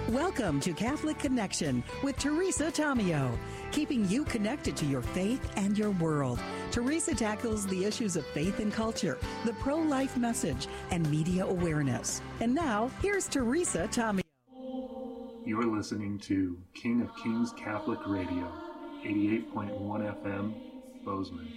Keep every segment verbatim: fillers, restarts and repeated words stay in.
Welcome to Catholic Connection with Teresa Tomeo, keeping you connected to your faith and your world. Teresa tackles the issues of faith and culture, the pro-life message, and media awareness. And now, here's Teresa Tomeo. You are listening to King of Kings Catholic Radio, eighty-eight point one F M, Bozeman.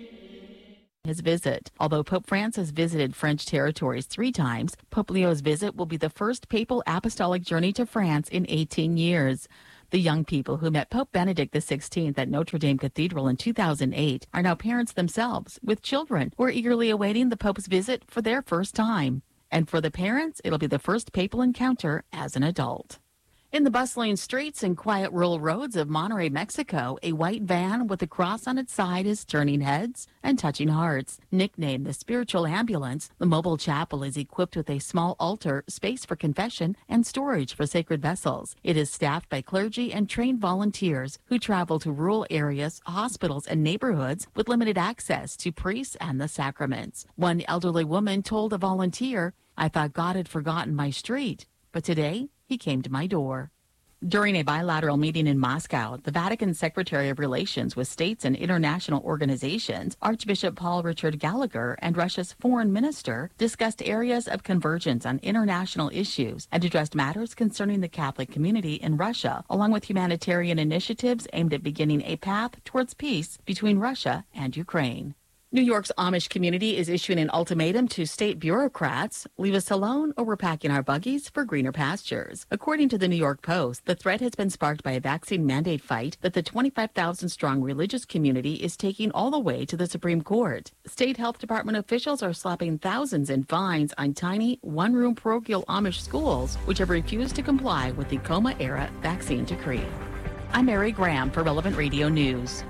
His visit. Although Pope Francis visited French territories three times, Pope Leo's visit will be the first papal apostolic journey to France in eighteen years. The young people who met Pope Benedict the sixteenth at Notre Dame Cathedral in two thousand eight are now parents themselves, with children who are eagerly awaiting the Pope's visit for their first time. And for the parents, it'll be the first papal encounter as an adult. In the bustling streets and quiet rural roads of Monterrey, Mexico, a white van with a cross on its side is turning heads and touching hearts. Nicknamed the Spiritual Ambulance, the mobile chapel is equipped with a small altar, space for confession, and storage for sacred vessels. It is staffed by clergy and trained volunteers who travel to rural areas, hospitals, and neighborhoods with limited access to priests and the sacraments. One elderly woman told a volunteer, "I thought God had forgotten my street, but today he came to my door." During a bilateral meeting in Moscow, the Vatican Secretary of Relations with States and International Organizations, Archbishop Paul Richard Gallagher, and Russia's foreign minister discussed areas of convergence on international issues and addressed matters concerning the Catholic community in Russia, along with humanitarian initiatives aimed at beginning a path towards peace between Russia and Ukraine. New York's Amish community is issuing an ultimatum to state bureaucrats: leave us alone or we're packing our buggies for greener pastures. According to the New York Post, the threat has been sparked by a vaccine mandate fight that the twenty-five thousand strong religious community is taking all the way to the Supreme Court. State health department officials are slapping thousands in fines on tiny, one-room parochial Amish schools which have refused to comply with the coma-era vaccine decree. I'm Mary Graham for Relevant Radio News.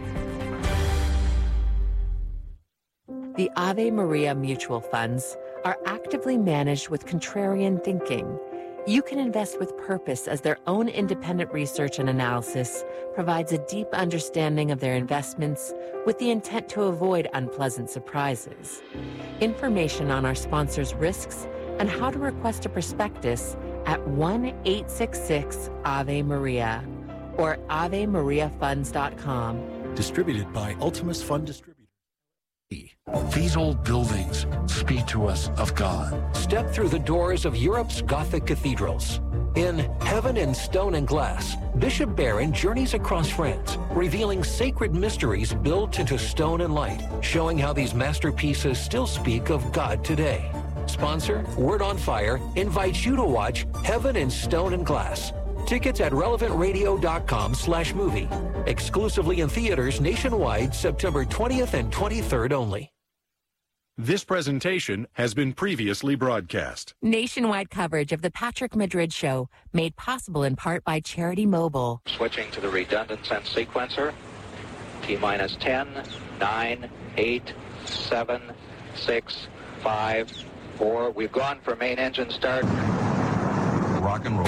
The Ave Maria mutual funds are actively managed with contrarian thinking. You can invest with purpose as their own independent research and analysis provides a deep understanding of their investments with the intent to avoid unpleasant surprises. Information on our sponsors' risks and how to request a prospectus at one eight six six Ave Maria or ave maria funds dot com. Distributed by Ultimus Fund Distributors. These old buildings speak to us of God. Step through the doors of Europe's Gothic cathedrals. In Heaven in Stone and Glass, Bishop Barron journeys across France, revealing sacred mysteries built into stone and light, showing how these masterpieces still speak of God today. Sponsor, Word on Fire, invites you to watch Heaven in Stone and Glass. Tickets at relevant radio dot com slash movie. Exclusively in theaters nationwide, September twentieth and twenty-third only. This presentation has been previously broadcast. Nationwide coverage of the Patrick Madrid Show, made possible in part by Charity Mobile. Switching to the redundant sense sequencer. T minus ten, nine, eight, seven, six, five, four. We've gone for main engine start. Rock and roll.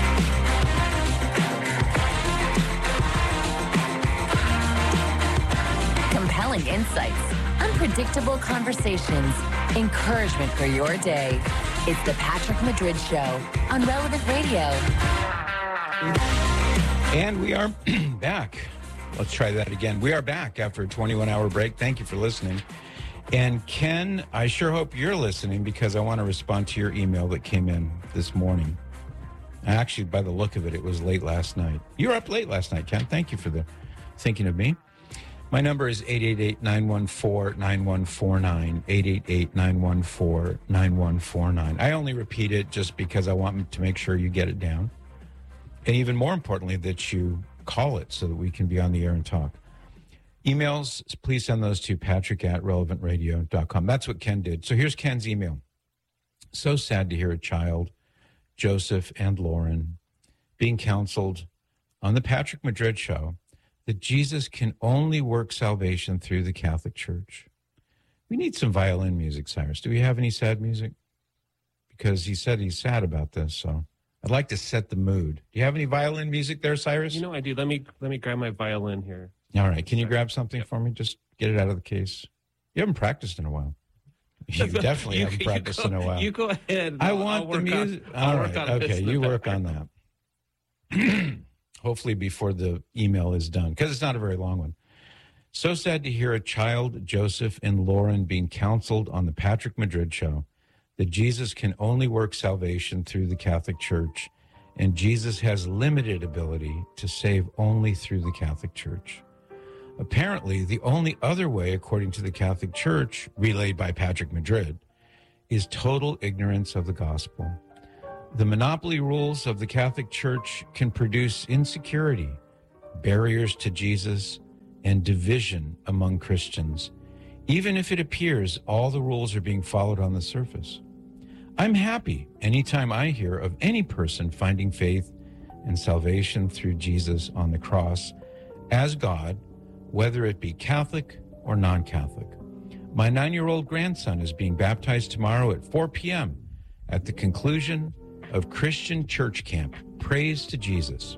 Compelling insights, unpredictable conversations, encouragement for your day. It's the Patrick Madrid Show on Relevant Radio. And we are back. Let's try that again. We are back after a twenty-one hour break. Thank you for listening. And Ken, I sure hope you're listening because I want to respond to your email that came in this morning. Actually, by the look of it, it was late last night. You were up late last night, Ken. Thank you for the thinking of me. My number is eight eight eight, nine one four, nine one four nine, eight eight eight, nine one four, nine one four nine. I only repeat it just because I want to make sure you get it down. And even more importantly, that you call it so that we can be on the air and talk. Emails, please send those to patrick at relevant radio dot com. That's what Ken did. So here's Ken's email. So sad to hear a child, Joseph and Lauren, being counseled on the Patrick Madrid Show that Jesus can only work salvation through the Catholic Church. We need some violin music, Cyrus. Do we have any sad music? Because he said he's sad about this, so I'd like to set the mood. Do you have any violin music there, Cyrus? You know I do. Let me let me grab my violin here. All right. Can you grab something yep. for me? Just get it out of the case. You haven't practiced in a while. You definitely you, haven't practiced go, in a while. You go ahead. I want I'll the music. On, All right. Okay. You work on that. hopefully before the email is done, because it's not a very long one. So sad to hear a child, Joseph and Lauren, being counseled on the Patrick Madrid show that Jesus can only work salvation through the Catholic Church, and Jesus has limited ability to save only through the Catholic Church. Apparently, the only other way, according to the Catholic Church, relayed by Patrick Madrid, is total ignorance of the gospel. The monopoly rules of the Catholic Church can produce insecurity, barriers to Jesus, and division among Christians, even if it appears all the rules are being followed on the surface. I'm happy anytime I hear of any person finding faith and salvation through Jesus on the cross as God, whether it be Catholic or non-Catholic. My nine-year-old grandson is being baptized tomorrow at four p.m. at the conclusion of Christian church camp. Praise to Jesus.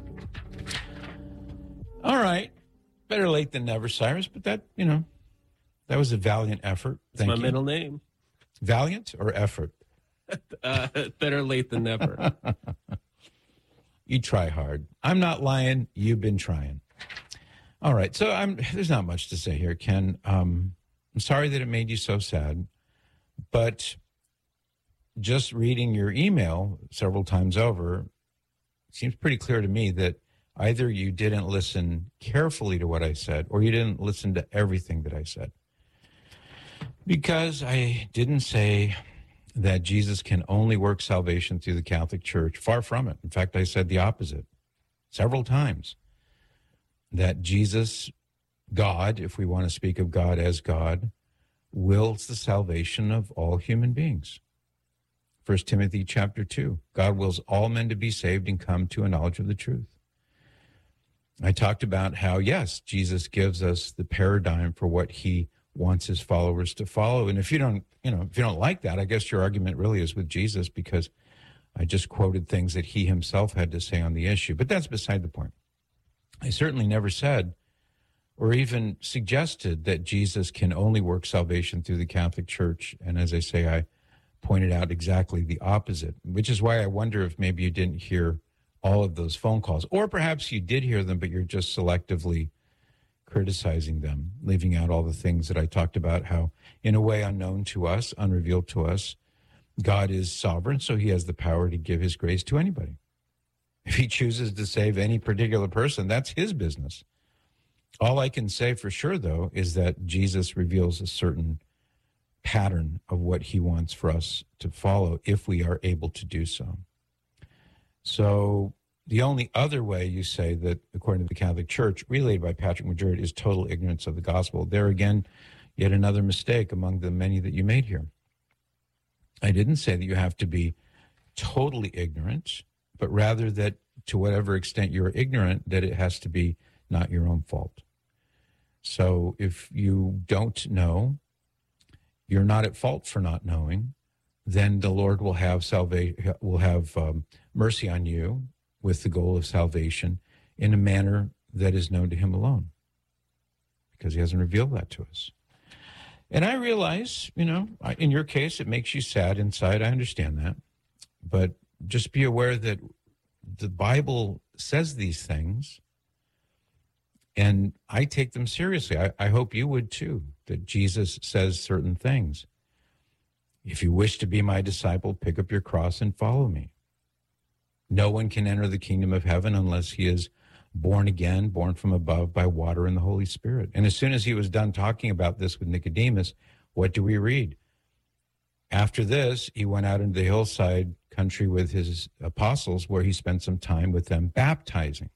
All right. Better late than never, Cyrus, but that, you know, that was a valiant effort. That's my you. middle name. Valiant or effort? uh, better late than never. You try hard. I'm not lying. You've been trying. All right. So I'm, there's not much to say here, Ken. Um, I'm sorry that it made you so sad, but just reading your email several times over, it seems pretty clear to me that either you didn't listen carefully to what I said or you didn't listen to everything that I said. Because I didn't say that Jesus can only work salvation through the Catholic Church. Far from it. In fact, I said the opposite several times. That Jesus, God, if we want to speak of God as God, wills the salvation of all human beings. First Timothy chapter two, God wills all men to be saved and come to a knowledge of the truth. I talked about how, yes, Jesus gives us the paradigm for what he wants his followers to follow. And if you don't, you know, if you don't like that, I guess your argument really is with Jesus, because I just quoted things that he himself had to say on the issue. But that's beside the point. I certainly never said or even suggested that Jesus can only work salvation through the Catholic Church. And as I say, I pointed out exactly the opposite, which is why I wonder if maybe you didn't hear all of those phone calls, or perhaps you did hear them, but you're just selectively criticizing them, leaving out all the things that I talked about, how in a way unknown to us, unrevealed to us, God is sovereign, so he has the power to give his grace to anybody. If he chooses to save any particular person, that's his business. All I can say for sure, though, is that Jesus reveals a certain pattern of what he wants for us to follow if we are able to do so. So the only other way you say that, according to the Catholic Church, relayed by Patrick Madrid, is total ignorance of the gospel. There again, yet another mistake among the many that you made here. I didn't say that you have to be totally ignorant, but rather that to whatever extent you're ignorant, that it has to be not your own fault. So if you don't know, you're not at fault for not knowing, then the Lord will have salvation, will have um, mercy on you with the goal of salvation in a manner that is known to him alone, because he hasn't revealed that to us. And I realize, you know, in your case, it makes you sad inside. I understand that. But just be aware that the Bible says these things, and I take them seriously. I, I hope you would too, that Jesus says certain things. If you wish to be my disciple, pick up your cross and follow me. No one can enter the kingdom of heaven unless he is born again, born from above by water and the Holy Spirit. And as soon as he was done talking about this with Nicodemus, what do we read? After this, he went out into the hillside country with his apostles, where he spent some time with them baptizing.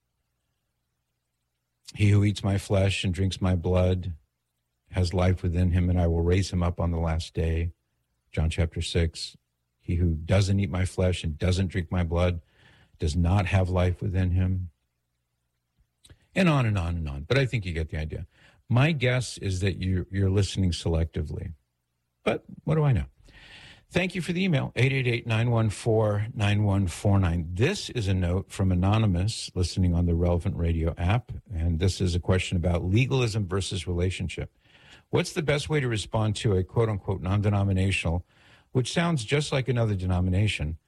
He who eats my flesh and drinks my blood has life within him, and I will raise him up on the last day. John chapter six. He who doesn't eat my flesh and doesn't drink my blood does not have life within him. And on and on and on. But I think you get the idea. My guess is that you're, you're listening selectively. But what do I know? Thank you for the email, eight eight eight, nine one four, nine one four nine. This is a note from Anonymous listening on the Relevant Radio app, and this is a question about legalism versus relationship. What's the best way to respond to a quote-unquote non-denominational, which sounds just like another denomination,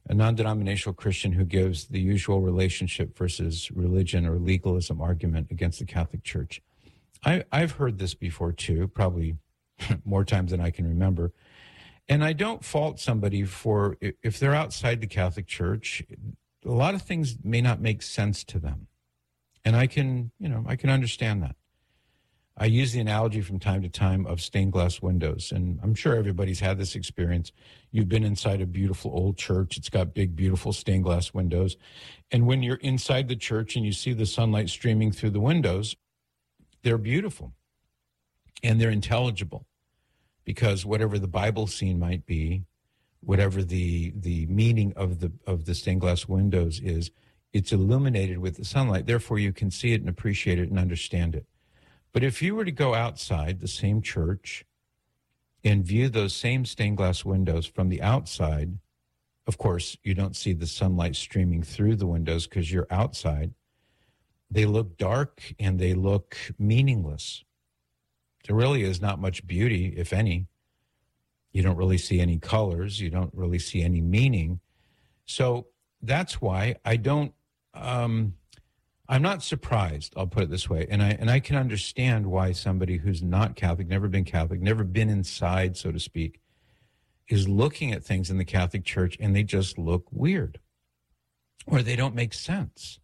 a non-denominational Christian who gives the usual relationship versus religion or legalism argument against the Catholic Church. I, I've heard this before too, probably more times than I can remember. And I don't fault somebody for, if they're outside the Catholic Church, a lot of things may not make sense to them. And I can, you know, I can understand that. I use the analogy from time to time of stained glass windows, and I'm sure everybody's had this experience. You've been inside a beautiful old church. It's got big, beautiful stained glass windows. And when you're inside the church and you see the sunlight streaming through the windows, they're beautiful and they're intelligible, because whatever the Bible scene might be, whatever the the meaning of the of the stained glass windows is, it's illuminated with the sunlight. Therefore, you can see it and appreciate it and understand it. But if you were to go outside the same church and view those same stained glass windows from the outside, of course, you don't see the sunlight streaming through the windows because you're outside. They look dark and they look meaningless. There really is not much beauty, if any. You don't really see any colors. You don't really see any meaning. So that's why I don't... Um, I'm not surprised, I'll put it this way, and I and I can understand why somebody who's not Catholic, never been Catholic, never been inside, so to speak, is looking at things in the Catholic Church and they just look weird, or they don't make sense.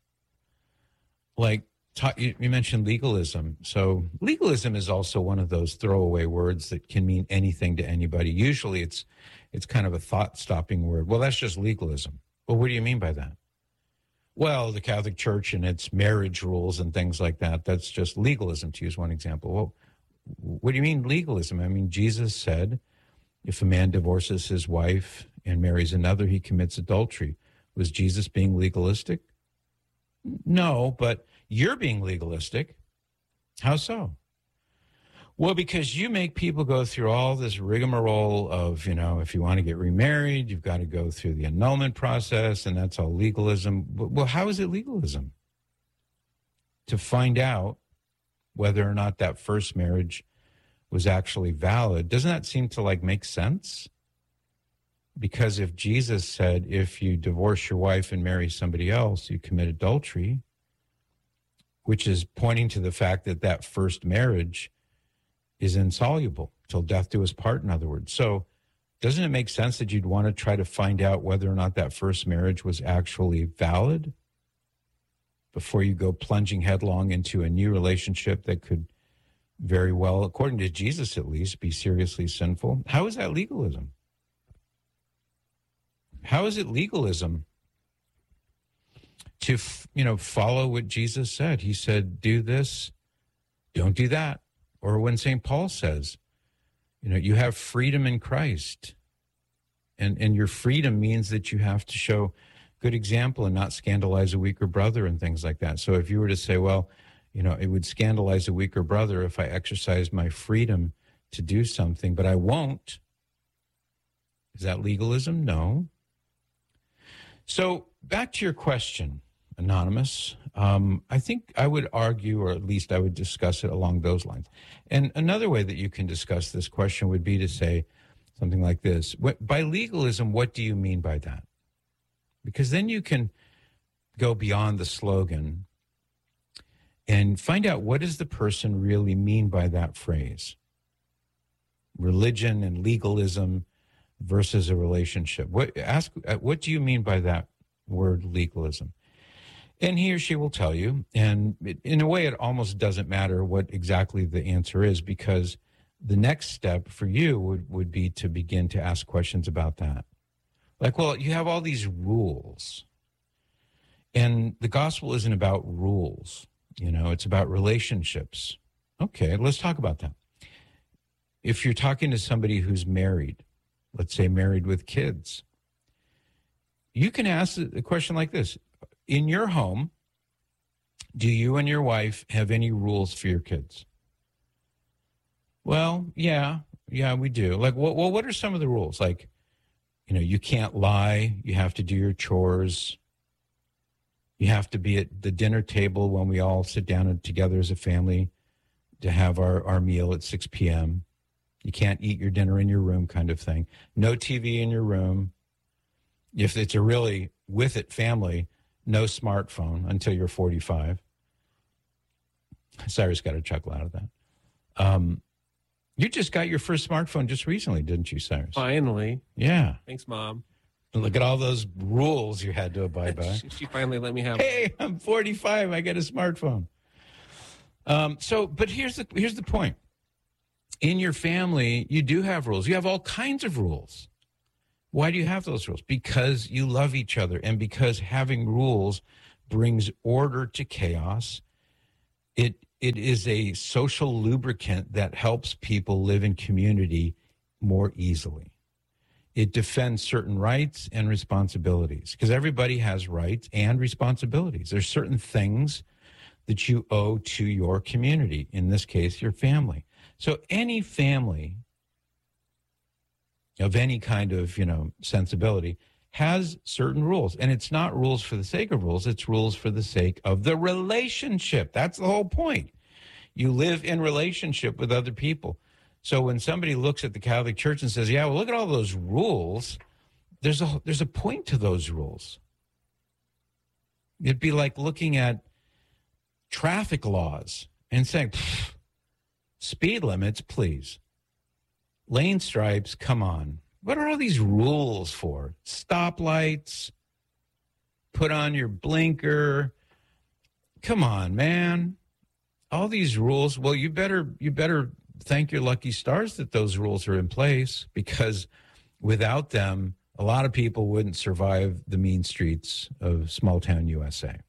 Like, you mentioned legalism. So legalism is also one of those throwaway words that can mean anything to anybody. Usually it's it's kind of a thought-stopping word. Well, that's just legalism. Well, what do you mean by that? Well, the Catholic Church and its marriage rules and things like that, that's just legalism, to use one example. Well, what do you mean legalism? I mean, Jesus said, if a man divorces his wife and marries another, he commits adultery. Was Jesus being legalistic? No, but you're being legalistic. How so? Well, because you make people go through all this rigmarole of, you know, if you want to get remarried, you've got to go through the annulment process, and that's all legalism. Well, how is it legalism? To find out whether or not that first marriage was actually valid, doesn't that seem to, like, make sense? Because if Jesus said, if you divorce your wife and marry somebody else, you commit adultery, which is pointing to the fact that that first marriage is insoluble, till death do us part, in other words. So doesn't it make sense that you'd want to try to find out whether or not that first marriage was actually valid before you go plunging headlong into a new relationship that could very well, according to Jesus at least, be seriously sinful? How is that legalism? How is it legalism to, you know, follow what Jesus said? He said, do this, don't do that. Or when Saint Paul says, you know, you have freedom in Christ. And, and your freedom means that you have to show good example and not scandalize a weaker brother and things like that. So if you were to say, well, you know, it would scandalize a weaker brother if I exercise my freedom to do something, but I won't. Is that legalism? No. So back to your question, Anonymous. Um, I think I would argue, or at least I would discuss it along those lines. And another way that you can discuss this question would be to say something like this. What, by legalism, what do you mean by that? Because then you can go beyond the slogan and find out, what does the person really mean by that phrase? Religion and legalism versus a relationship. What, ask, what do you mean by that word legalism? And he or she will tell you, and it, in a way it almost doesn't matter what exactly the answer is, because the next step for you would, would be to begin to ask questions about that. Like, well, you have all these rules, and the gospel isn't about rules, you know, it's about relationships. Okay, let's talk about that. If you're talking to somebody who's married, let's say married with kids, you can ask a question like this. In your home, do you and your wife have any rules for your kids? Well, yeah, yeah, we do. Like, well, well, what are some of the rules? Like, you know, you can't lie. You have to do your chores. You have to be at the dinner table when we all sit down together as a family to have our, our meal at six p.m. You can't eat your dinner in your room, kind of thing. No T V in your room. If it's a really with it family, no smartphone until you're forty-five. Cyrus got a chuckle out of that. Um, you just got your first smartphone just recently, didn't you, Cyrus? Finally. Yeah. Thanks, Mom. Look at all those rules you had to abide by. she, she finally let me have Hey, I'm forty-five. I get a smartphone. Um, so, but here's the here's the point. In your family, you do have rules. You have all kinds of rules. Why do you have those rules? Because you love each other, and because having rules brings order to chaos. It it is a social lubricant that helps people live in community more easily. It defends certain rights and responsibilities because everybody has rights and responsibilities. There's certain things that you owe to your community, in this case, your family. So any family of any kind of, you know, sensibility has certain rules. And it's not rules for the sake of rules. It's rules for the sake of the relationship. That's the whole point. You live in relationship with other people. So when somebody looks at the Catholic Church and says, yeah, well, look at all those rules, there's a there's a point to those rules. It'd be like looking at traffic laws and saying, speed limits, please. Lane stripes, come on. What are all these rules for? Stoplights, put on your blinker. Come on, man. All these rules. Well, you better you better thank your lucky stars that those rules are in place, because without them, a lot of people wouldn't survive the mean streets of small-town U S A.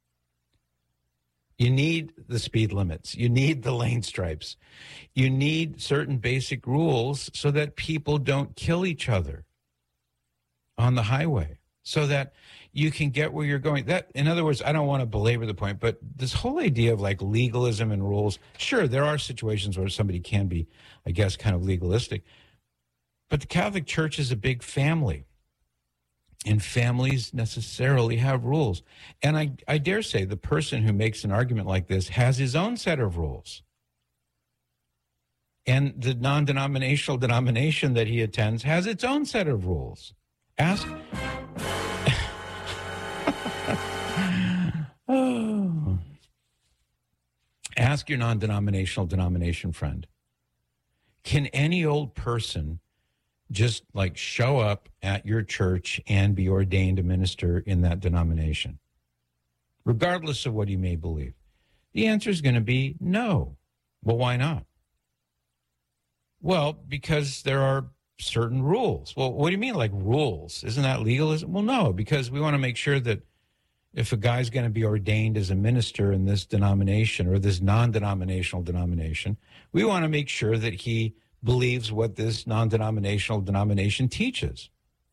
You need the speed limits. You need the lane stripes. You need certain basic rules so that people don't kill each other on the highway, so that you can get where you're going. That, in other words, I don't want to belabor the point, but this whole idea of like legalism and rules, sure, there are situations where somebody can be, I guess, kind of legalistic. But the Catholic Church is a big family. And families necessarily have rules. And I, I dare say the person who makes an argument like this has his own set of rules. And the non-denominational denomination that he attends has its own set of rules. Ask... oh. Ask your non-denominational denomination friend. Can any old person just like show up at your church and be ordained a minister in that denomination, regardless of what you may believe? The answer is going to be no. Well, why not? Well, because there are certain rules. Well, what do you mean, like rules? Isn't that legalism? Well, no, because we want to make sure that if a guy's going to be ordained as a minister in this denomination or this non-denominational denomination, we want to make sure that he believes what this non-denominational denomination teaches.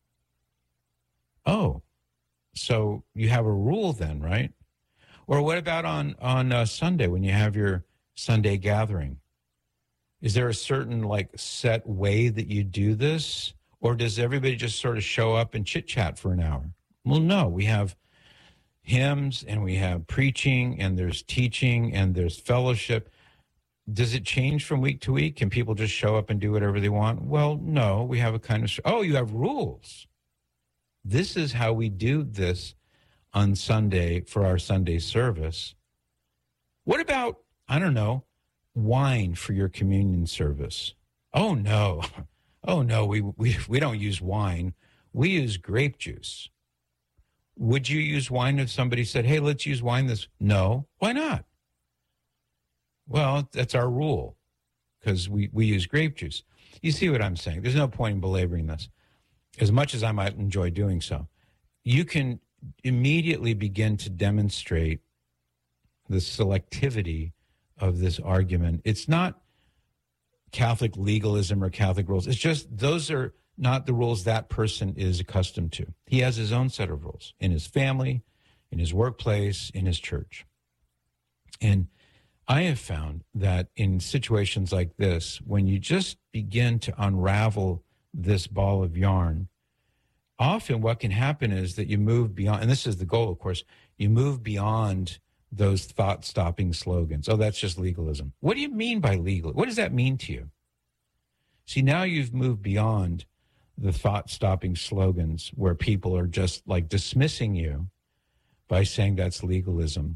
Oh, so you have a rule then, right? Or what about on, on uh, Sunday when you have your Sunday gathering? Is there a certain like set way that you do this? Or does everybody just sort of show up and chit-chat for an hour? Well, no, we have hymns and we have preaching and there's teaching and there's fellowship. Does it change from week to week? Can people just show up and do whatever they want? Well, no, we have a kind of, oh, you have rules. This is how we do this on Sunday for our Sunday service. What about, I don't know, wine for your communion service? Oh, no. Oh, no, we, we, we don't use wine. We use grape juice. Would you use wine if somebody said, hey, let's use wine this? No. Why not? Well, that's our rule because we, we use grape juice. You see what I'm saying? There's no point in belaboring this, as much as I might enjoy doing so. You can immediately begin to demonstrate the selectivity of this argument. It's not Catholic legalism or Catholic rules. It's just those are not the rules that person is accustomed to. He has his own set of rules in his family, in his workplace, in his church. And I have found that in situations like this, when you just begin to unravel this ball of yarn, often what can happen is that you move beyond, and this is the goal, of course, you move beyond those thought-stopping slogans. Oh, that's just legalism. What do you mean by legal? What does that mean to you? See, now you've moved beyond the thought-stopping slogans where people are just like dismissing you by saying that's legalism.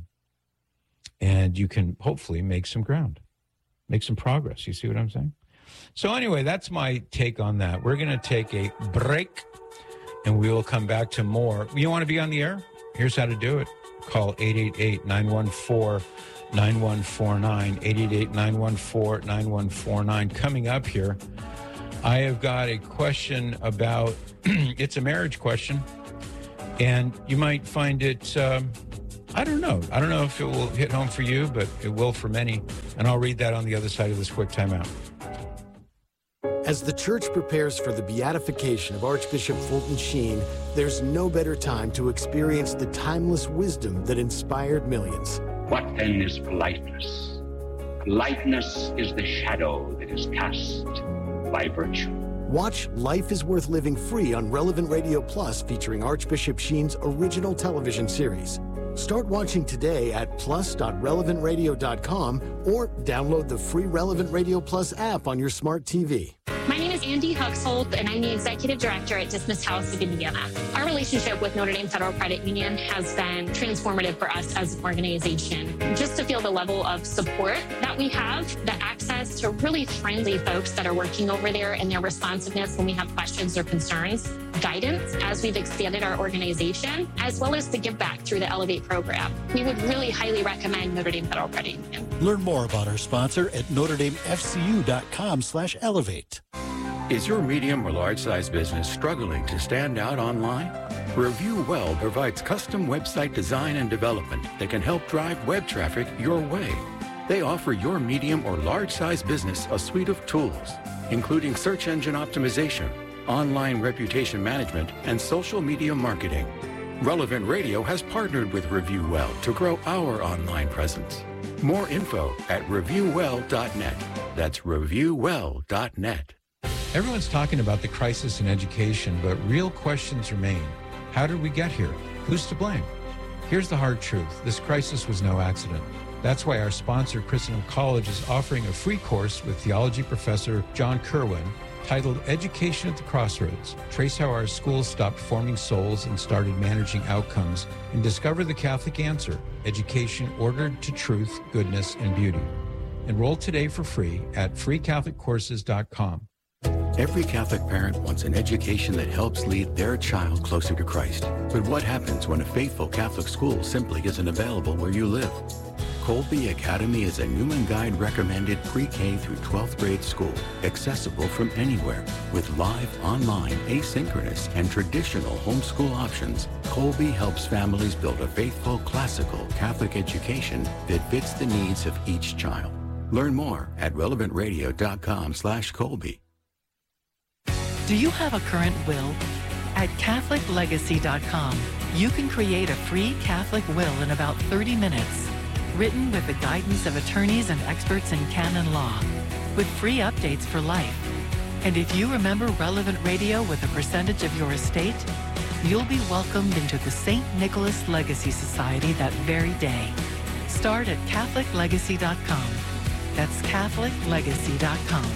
And you can hopefully make some ground, make some progress. You see what I'm saying? So anyway, that's my take on that. We're going to take a break, and we will come back to more. You want to be on the air? Here's how to do it. Call eight eight eight, nine one four, nine one four nine, eight eight eight, nine one four, nine one four nine. Coming up here, I have got a question about, it's a marriage question, and you might find it, um, I don't know. I don't know if it will hit home for you, but it will for many. And I'll read that on the other side of this quick timeout. As the church prepares for the beatification of Archbishop Fulton Sheen, there's no better time to experience the timeless wisdom that inspired millions. What then is politeness? Politeness is the shadow that is cast by virtue. Watch Life is Worth Living free on Relevant Radio Plus, featuring Archbishop Sheen's original television series. Start watching today at plus dot relevant radio dot com or download the free Relevant Radio Plus app on your smart T V. My name is Andy Huxhold, and I'm the Executive Director at Dismiss House of Indiana. Our relationship with Notre Dame Federal Credit Union has been transformative for us as an organization. Just to feel the level of support that we have, the access to really friendly folks that are working over there, and their responsiveness when we have questions or concerns, guidance as we've expanded our organization, as well as the give back through the Elevate program. We would really highly recommend Notre Dame Federal Credit Union. Learn more about our sponsor at notre dame f c u dot com slash elevate. Is your medium or large size business struggling to stand out online? Review Well provides custom website design and development that can help drive web traffic your way. They offer your medium or large size business a suite of tools, including search engine optimization, online reputation management, and social media marketing. Relevant Radio has partnered with Review Well to grow our online presence. More info at review well dot net. That's review well dot net. Everyone's talking about the crisis in education, but real questions remain. How did we get here? Who's to blame? Here's the hard truth. This crisis was no accident. That's why our sponsor, Christendom College, is offering a free course with theology professor John Kerwin titled Education at the Crossroads. Trace how our schools stopped forming souls and started managing outcomes, and discover the Catholic answer, education ordered to truth, goodness, and beauty. Enroll today for free at free catholic courses dot com. Every Catholic parent wants an education that helps lead their child closer to Christ. But what happens when a faithful Catholic school simply isn't available where you live? Colby Academy is a Newman Guide recommended pre-K through twelfth grade school, accessible from anywhere. With live, online, asynchronous, and traditional homeschool options, Colby helps families build a faithful, classical Catholic education that fits the needs of each child. Learn more at relevant radio dot com slash Colby. Do you have a current will? At catholic legacy dot com, you can create a free Catholic will in about thirty minutes, written with the guidance of attorneys and experts in canon law, with free updates for life. And if you remember Relevant Radio with a percentage of your estate, you'll be welcomed into the Saint Nicholas Legacy Society that very day. Start at catholic legacy dot com. That's catholic legacy dot com.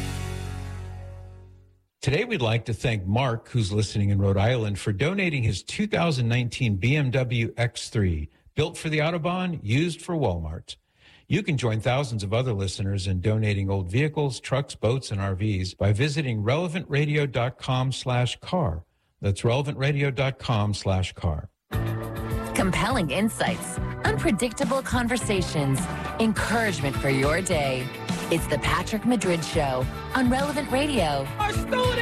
Today, we'd like to thank Mark, who's listening in Rhode Island, for donating his two thousand nineteen B M W X three, built for the Autobahn, used for Walmart. You can join thousands of other listeners in donating old vehicles, trucks, boats, and R Vs by visiting relevant radio dot com slash car. That's relevant radio dot com slash car. Compelling insights, unpredictable conversations, encouragement for your day. It's the Patrick Madrid Show on Relevant Radio. Our students!